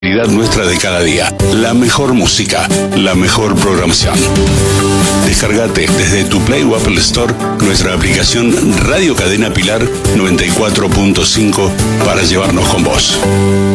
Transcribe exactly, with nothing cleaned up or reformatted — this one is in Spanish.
nuestra de cada día, la mejor música, la mejor programación. Descargate desde tu Play o Apple Store nuestra aplicación Radio Cadena Pilar noventa y cuatro punto cinco para llevarnos con vos.